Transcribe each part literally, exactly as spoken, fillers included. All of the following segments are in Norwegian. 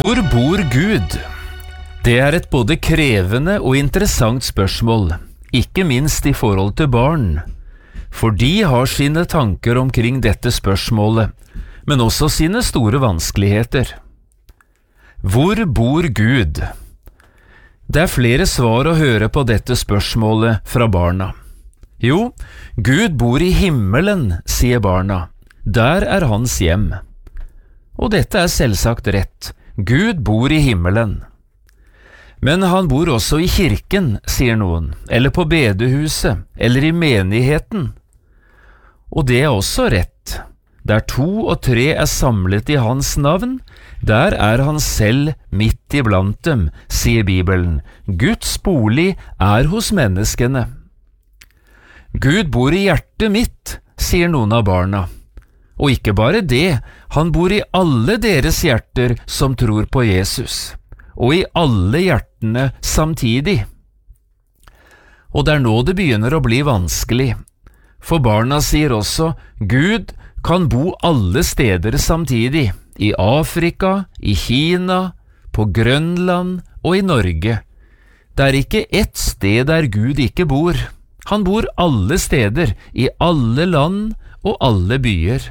Hvor bor Gud? Det er et både krevende og interessant spørsmål, ikke minst i forhold til barn. For de har sine tanker omkring dette spørsmålet, men også sine store vanskeligheter. Hvor bor Gud? Det er flere svar å høre på dette spørsmålet fra barna. Jo, Gud bor i himmelen, sier barna. Der er hans hjem. Og dette er selvsagt rett. Gud bor i himmelen. Men han bor også i kirken, sier noen, eller på bedehuset, eller i menigheten. Og det er også rett. Der to og tre er samlet i hans navn, der er han selv midt iblant dem, sier Bibelen. Guds bolig er hos menneskene. Gud bor i hjertet mitt, sier noen av barna. Og ikke bare det, han bor i alle deres hjerter som tror på Jesus, og i alle hjertene samtidig. Og det er nå det begynner å bli vanskelig, for barna sier også, Gud kan bo alle steder samtidig, i Afrika, i Kina, på Grønland og i Norge. Det er ikke ett sted der Gud ikke bor. Han bor alle steder, i alle land og alle byer.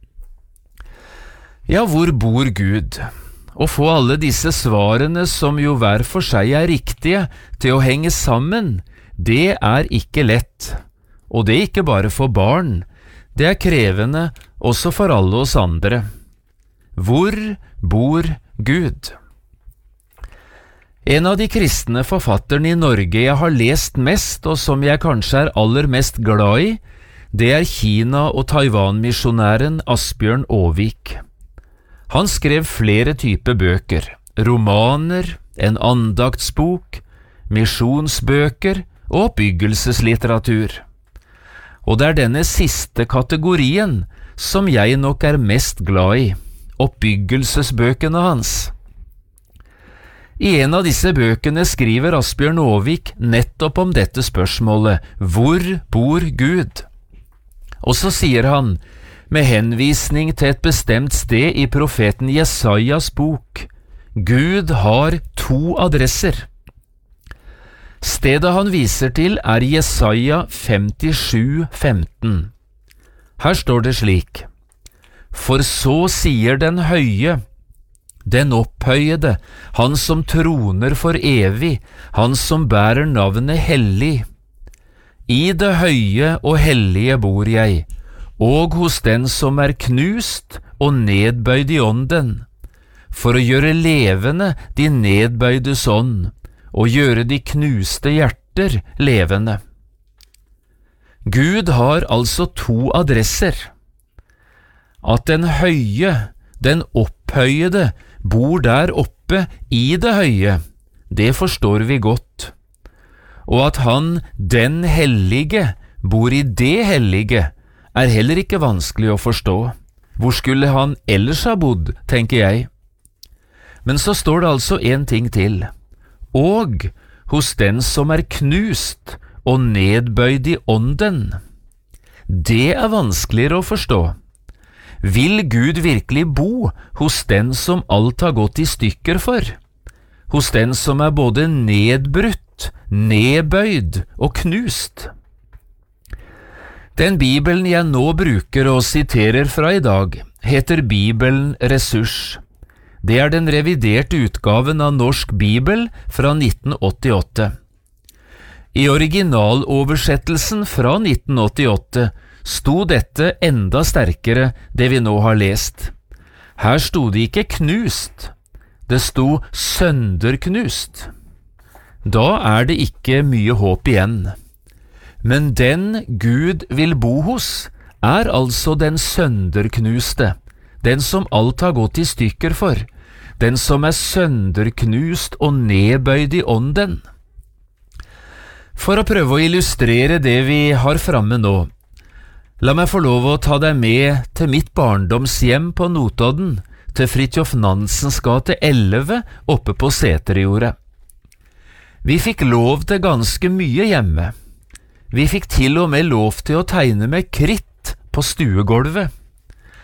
Ja, hvor bor Gud? Å få alle disse svarene som jo hver for seg er riktige til å henge sammen, det er ikke lett. Og det er ikke bare for barn, det er krevende også for alle oss andre. Hvor bor Gud? En av de kristne forfatterne i Norge jeg har lest mest, og som jeg kanskje er aller mest glad i, det er Kina- og Taiwan-misjonæren Asbjørn Aavik. Han skrev flere typer bøker, romaner, en andaktsbok, misjonsbøker og oppbyggelseslitteratur. Og det er denne siste kategorien som jeg nok er mest glad i, oppbyggelsesbøkene hans. I en av disse bøkene skriver Asbjørn Aavik nettopp om dette spørsmålet, hvor bor Gud? Og så sier han, med henvisning til et bestemt sted i profeten Jesajas bok, Gud har to adresser. Stedet han viser til er Jesaja femtisju femten. Her står det slik, For så sier den høye, den opphøyede, han som troner for evig, han som bærer navnet hellig. I det høye og hellige bor jeg, og hos den som er knust og nedbøyd i ånden, for å gjøre levende de nedbøydes ånd, og gjøre de knuste hjerter levende. Gud har altså to adresser. At den høye, den opphøyede, bor der oppe i det høye, det forstår vi godt. Og at han, den hellige, bor i det hellige, er heller ikke vanskelig å forstå. Hvor skulle han ellers ha bodd, tenker jeg. Men så står det altså en ting til. Og hos den som er knust og nedbøyd i ånden. Det er vanskeligere å forstå. Vil Gud virkelig bo hos den som alt har gått i stykker for? Hos den som er både nedbrutt, nedbøyd og knust? Den Bibelen jeg nå bruker og siterer fra i dag, heter Bibelen Ressurs. Det er den reviderte utgaven av Norsk Bibel fra nitten åttiåtte. I originaloversettelsen fra nitten åttiåtte sto dette enda sterkere det vi nå har lest. Her sto det ikke knust, det sto sønderknust. Da er det ikke mye håp igjen. Men den Gud vil bo hos, er altså den sønderknuste, den som alt har gått i stykker for, den som er sønderknust og nedbøyd i ånden. For å prøve å illustrere det vi har framme nå, la meg få lov å ta deg med til mitt barndomshjem på Notodden, til Fridtjof Nansens gate elleve oppe på Seterjordet. Vi fikk lov til ganske mye hjemme. Vi fikk til og med lov til å tegne med kritt på stuegolvet.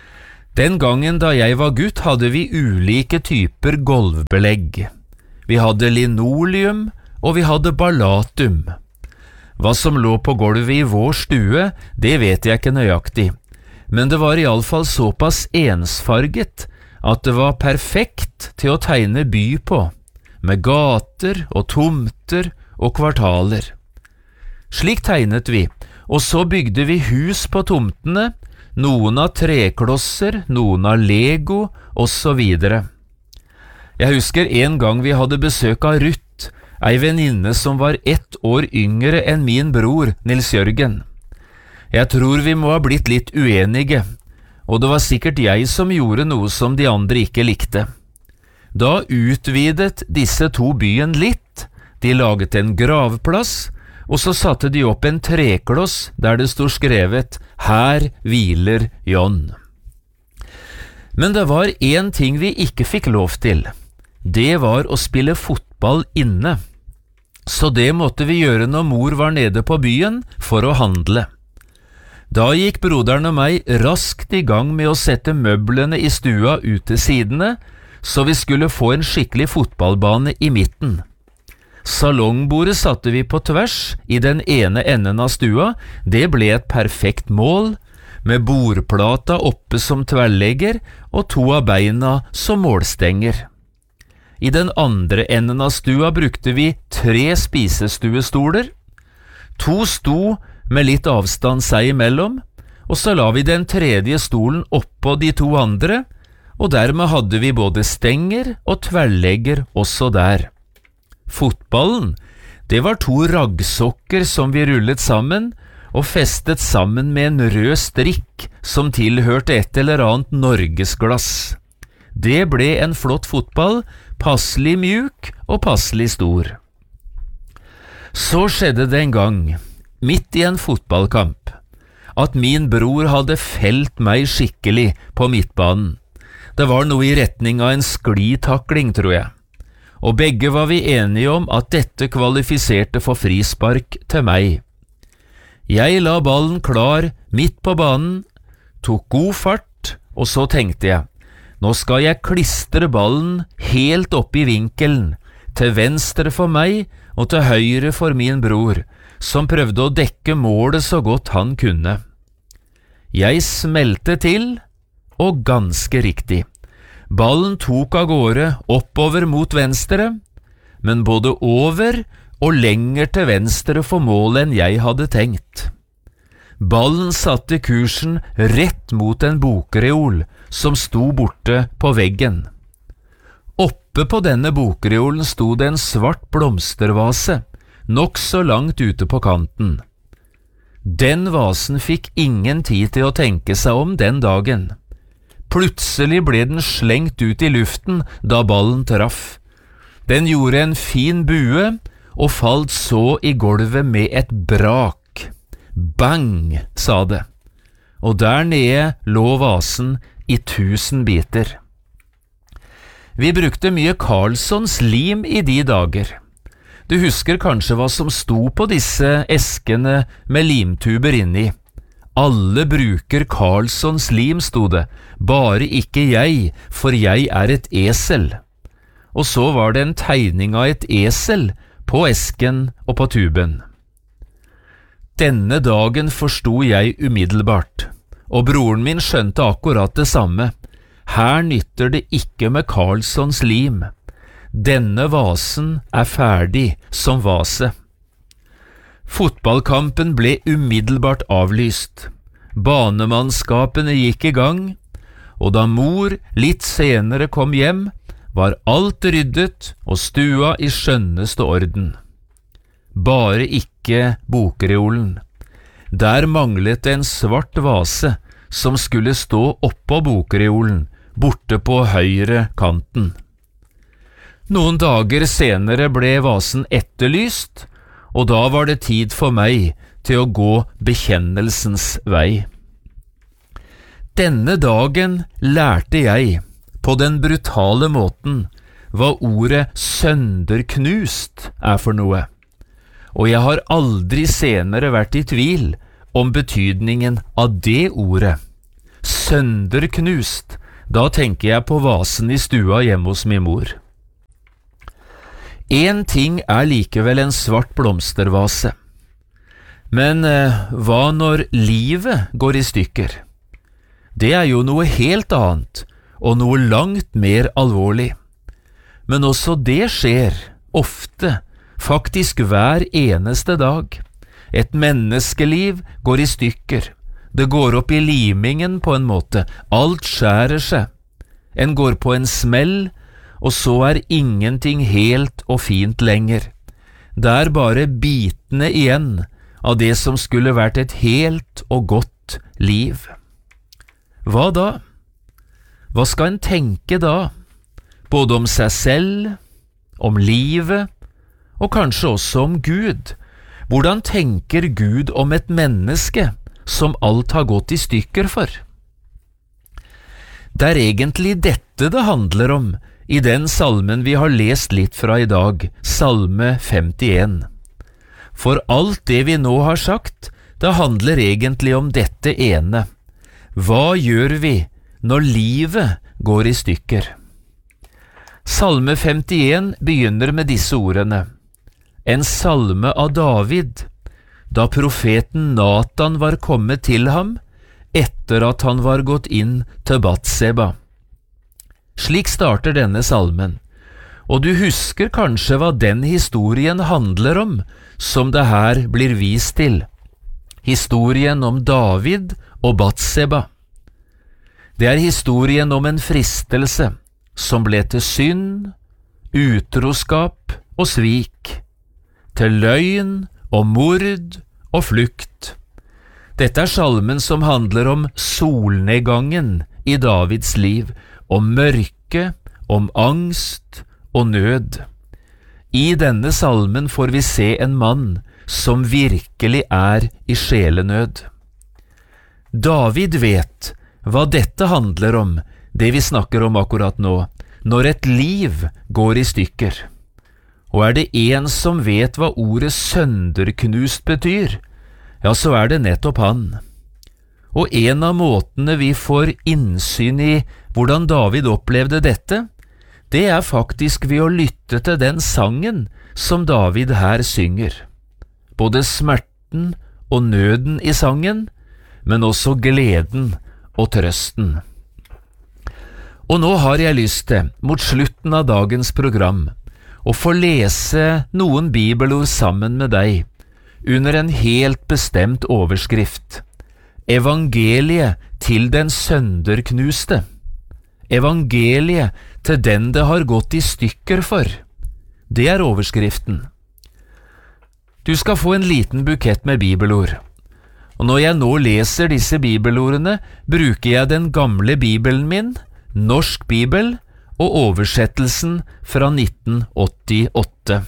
Den gangen da jeg var gutt hadde vi ulike typer gulvbelegg. Vi hadde linoleum, og vi hadde ballatum. Hva som lå på gulvet i vår stue, det vet jeg ikke nøyaktig, men det var i alle fall såpass ensfarget at det var perfekt til å tegne by på, med gater og tomter og kvartaler. Slik tegnet vi, og så bygde vi hus på tomtene, noen av treklosser, noen av Lego, og så videre. Jeg husker en gang vi hadde besøk av Ruth, ei venninne som var ett år yngre enn min bror, Nils Jørgen. Jeg tror vi må ha blitt litt uenige, og det var sikkert jeg som gjorde noe som de andre ikke likte. Da utvidet disse to byen litt, de laget en gravplass, og så satte de opp en trekloss der det stod skrevet «Her hviler John». Men det var en ting vi ikke fikk lov til. Det var å spille fotball inne. Så det måtte vi gjøre når mor var nede på byen for å handle. Da gikk broderen og meg raskt i gang med å sette møblene i stua ut til sidene, så vi skulle få en skikkelig fotballbane i midten. Salongbordet satte vi på tvers i den ene enden av stua, det ble et perfekt mål, med bordplata oppe som tverrlegger og to av beina som målstenger. I den andre enden av stua brukte vi tre spisestuestoler, to sto med litt avstand seg imellom, og så la vi den tredje stolen oppå de to andre, og dermed hadde vi både stenger og tverrlegger også der. Fotballen, det var to raggsokker som vi rullet sammen og festet sammen med en rød strikk som tilhørte et eller annet norgesglass. Det ble en flott fotball, passelig mjuk og passelig stor. Så skjedde det en gang, midt i en fotballkamp, at min bror hadde felt meg skikkelig på midtbanen. Det var noe i retning av en sklitakling, tror jeg. Og begge var vi enige om at dette kvalifiserte for frispark til meg. Jeg la ballen klar midt på banen, tok god fart, og så tenkte jeg, nå skal jeg klistre ballen helt opp i vinkelen, til venstre for meg og til høyre for min bror, som prøvde å dekke målet så godt han kunne. Jeg smelte til, og ganske riktig. Ballen tok av gårde oppover mot venstre, men både over og lenger til venstre for målet enn jeg hadde tenkt. Ballen satte kursen rett mot en bokreol som sto borte på veggen. Oppe på denne bokreolen sto det en svart blomstervase, nok så langt ute på kanten. Den vasen fikk ingen tid til å tenke seg om den dagen. Plutselig ble den slengt ut i luften da ballen traff. Den gjorde en fin bue og falt så i gulvet med et brak. Bang, sa det. Og der nede lå vasen i tusen biter. Vi brukte mye Carlssons lim i de dager. Du husker kanskje hva som sto på disse eskene med limtuber inni. Alle bruker Carlssons lim, sto det, bare ikke jeg, for jeg er et esel. Og så var det en tegning av et esel på esken og på tuben. Denne dagen forsto jeg umiddelbart, og broren min skjønte akkurat det samme. Her nytter det ikke med Carlssons lim. Denne vasen er ferdig som vase. Fotballkampen ble umiddelbart avlyst. Banemannskapene gikk i gang, og da mor litt senere kom hjem, var alt ryddet og stua i skjønneste orden. Bare ikke bokreolen. Der manglet en svart vase som skulle stå oppå bokreolen, borte på høyre kanten. Noen dager senere ble vasen etterlyst, og da var det tid for meg til å gå bekjennelsens vei. Denne dagen lærte jeg, på den brutale måten, hva ordet sønderknust er for noe, og jeg har aldri senere vært i tvil om betydningen av det ordet. sønderknust, da tenker jeg på vasen i stua hjemme hos min mor. En ting er likevel en svart blomstervase. Men eh, hva når livet går i stykker? Det er jo noe helt annet, og noe langt mer alvorlig. Men også det skjer, ofte, faktisk hver eneste dag. Et menneskeliv går i stykker. Det går opp i limingen på en måte. Alt skjærer seg. En går på en smell, og så er ingenting helt og fint lenger. Det er bare bitene igjen av det som skulle vært et helt og godt liv. Hva da? Hva skal en tenke da? Både om seg selv, om livet, og kanskje også om Gud. Hvordan tenker Gud om et menneske som alt har gått i stykker for? Det er egentlig dette det handler om i den salmen vi har lest litt fra i dag, salme femtien. For alt det vi nå har sagt, det handler egentlig om dette ene. Hva gjør vi når livet går i stykker? Salme femtien begynner med disse ordene. En salme av David, da profeten Nathan var kommet til ham, etter at han var gått inn til Batseba. Slik starter denne salmen, og du husker kanskje hva den historien handler om, som det her blir vist til. Historien om David og Batseba. Det er historien om en fristelse som ble til synd, utroskap og svik, til løgn og mord og flukt. Dette er salmen som handler om solnedgangen i Davids liv, om mørke, om angst og nød. I denne salmen får vi se en mann som virkelig er i sjelenød. David vet hva dette handler om, det vi snakker om akkurat nå, når et liv går i stykker. Og er det en som vet hva ordet sønderknust betyr, ja, så er det nettopp han. Og en av måtene vi får innsyn i hvordan David opplevde dette, det er faktisk ved å lytte til den sangen som David her synger. Både smerten og nøden i sangen, men også gleden og trøsten. Og nå har jeg lyst til, mot slutten av dagens program, å få lese noen bibelord sammen med deg, under en helt bestemt overskrift. Evangeliet til den sønderknuste. Evangeliet til den det har gått i stykker for. Det er overskriften. Du skal få en liten bukett med bibelord. Og når jeg nå leser disse bibelordene, bruker jeg den gamle bibelen min, Norsk Bibel, og oversettelsen fra nitten åttiåtte.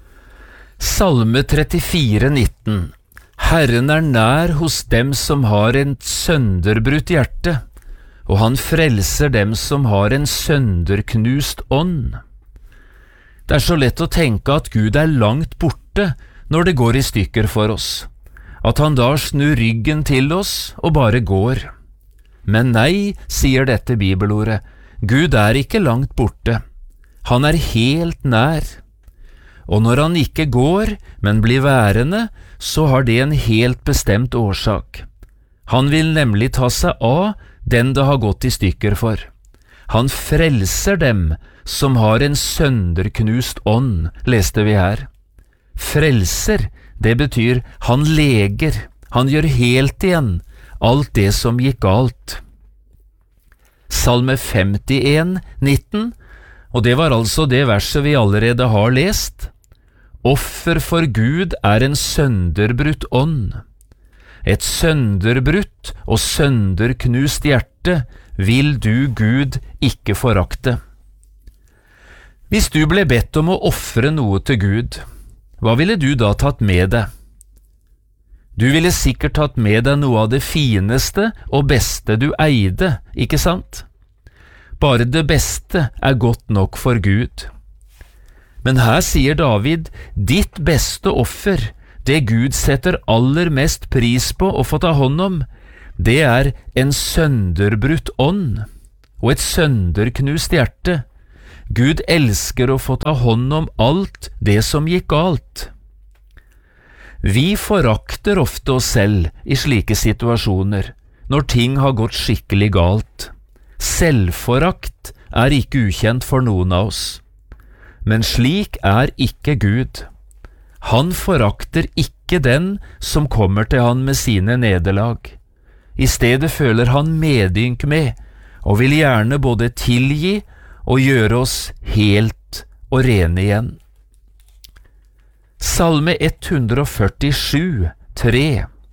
Salme trettifire nitten. Herren er nær hos dem som har en sønderbrutt hjerte, og han frelser dem som har en sønderknust ånd. Det er så lett å tenke at Gud er langt borte når det går i stykker for oss, at han da snur ryggen til oss og bare går. Men nei, sier dette bibelordet, Gud er ikke langt borte. Han er helt nær. Og når han ikke går, men blir værende, så har det en helt bestemt årsak. Han vil nemlig ta seg av den det har gått i stykker for. Han frelser dem som har en sønderknust ånd, leste vi her. Frelser, det betyr han leger, han gjør helt igjen alt det som gikk galt. Salme femtien nitten, og det var altså det verset vi allerede har lest. Offer for Gud er en sønderbrutt ånd. Et sønderbrutt og sønderknust hjerte vil du, Gud, ikke forakte. Hvis du ble bedt om å ofre noe til Gud, hva ville du da tatt med deg? Du ville sikkert tatt med deg noe av det fineste og beste du eide, ikke sant? Bare det beste er godt nok for Gud. Men her sier David, ditt beste offer, det Gud setter aller mest pris på å få ta hånd om, det er en sønderbrutt ånd og et sønderknust hjerte. Gud elsker å få ta hånd om alt det som gikk galt. Vi forakter ofte oss selv i slike situasjoner, når ting har gått skikkelig galt. Selvforakt er ikke ukjent for noen av oss. Men slik er ikke Gud. Han forakter ikke den som kommer til han med sine nederlag. I stedet føler han medynk med, og vil gjerne både tilgi og gjøre oss helt og rene igjen. Salme ett hundre førtisju, tre.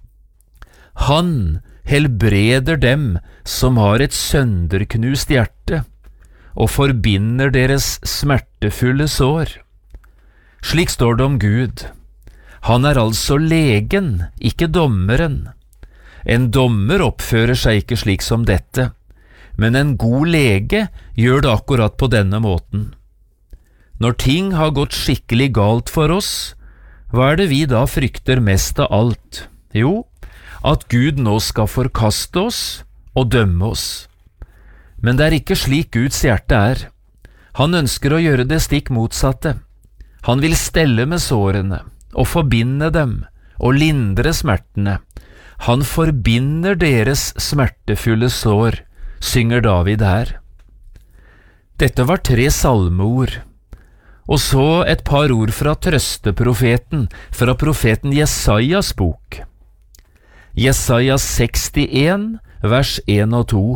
Han helbreder dem som har et sønderknust hjerte, og forbinder deres smertefulle sår. Slik står det om Gud. Han er altså legen, ikke dommeren. En dommer oppfører seg ikke slik som dette, men en god lege gjør det akkurat på denne måten. Når ting har gått skikkelig galt for oss, hva er det vi da frykter mest av alt? Jo, at Gud nå skal forkaste oss og dømme oss. Men det er ikke slik Guds hjerte er. Han ønsker å gjøre det stikk motsatte. Han vil stelle med sårene og forbinde dem og lindre smertene. Han forbinder deres smertefulle sår, synger David her. Dette var tre salmeord, og så et par ord fra trøsteprofeten, fra profeten Jesajas bok. Jesaja sekstien, vers en og to.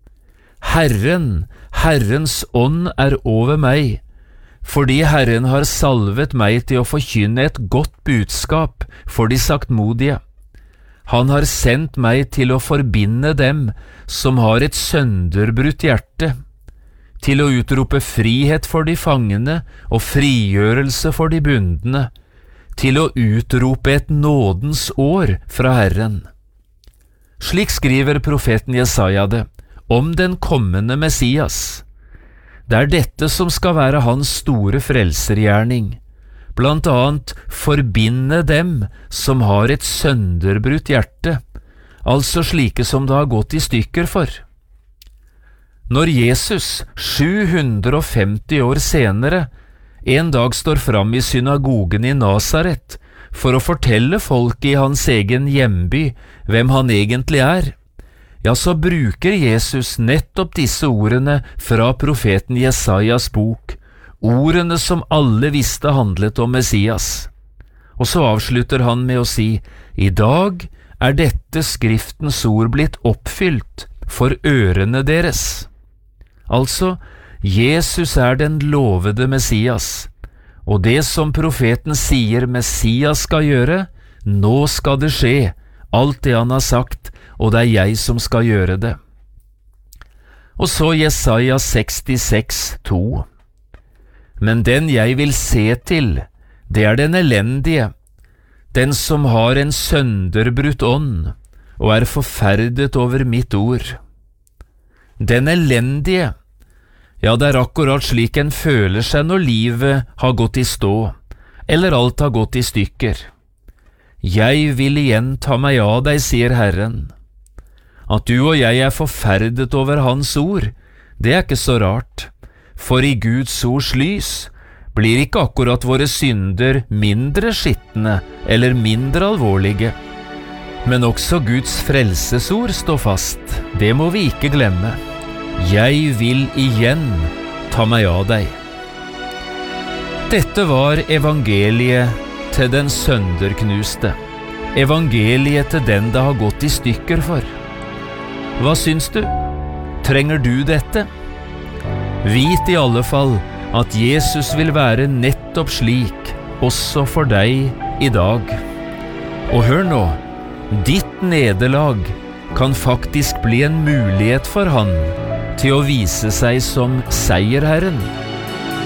Herren, Herrens ånd er over meg, fordi Herren har salvet meg til å forkynne et godt budskap for de saktmodige. Han har sendt meg til å forbinde dem som har et sønderbrutt hjerte, til å utrope frihet for de fangene og frigjørelse for de bundne, til å utrope et nådens år fra Herren. Slik skriver profeten Jesaja det om den kommende Messias. Det er dette som skal være hans store frelsergjerning, blant annet forbinde dem som har et sønderbrutt hjerte, altså slike som det har gått i stykker for. Når Jesus, sju hundre femti år senere, en dag står fram i synagogen i Nasaret for å fortelle folk i hans egen hjemby hvem han egentlig er, ja, så bruker Jesus nettopp disse ordene fra profeten Jesajas bok, ordene som alle visste handlet om Messias. Og så avslutter han med å si, i dag er dette skriftens ord blitt oppfylt for ørene deres. Altså, Jesus er den lovede Messias, og det som profeten sier Messias skal gjøre, nå skal det skje, alt det han har sagt, og det er jeg som skal gjøre det. Og så Jesaja sekstiseks, to. Men den jeg vil se til, det er den elendige, den som har en sønderbrutt ånd, og er forferdet over mitt ord. Den elendige, ja, det er akkurat slik en føler seg når livet har gått i stå, eller alt har gått i stykker. Jeg vil igjen ta meg av deg, sier Herren. At du og jeg er forferdet over hans ord, det er ikke så rart, for i Guds ords lys blir ikke akkurat våre synder mindre skittende eller mindre alvorlige. Men også Guds frelsesord står fast, det må vi ikke glemme. Jeg vil igjen ta meg av deg. Dette var evangeliet til den sønderknuste, evangeliet til den det har gått i stykker for. Hva syns du? Trenger du dette? Vit i alle fall at Jesus vil være nettopp slik, også for deg i dag. Og hør nå, ditt nederlag kan faktisk bli en mulighet for han til å vise seg som seierherren.